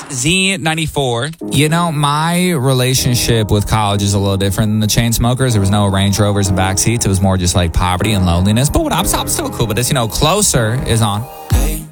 Z94. You know, my relationship with college is a little different than the Chainsmokers. There was no Range Rovers and backseats. It was more just like poverty and loneliness. But I'm still cool with this. You know, Closer is on.